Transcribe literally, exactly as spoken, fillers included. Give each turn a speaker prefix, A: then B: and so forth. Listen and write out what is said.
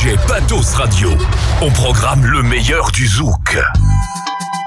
A: J Patos Radio. On programme le meilleur du zouk.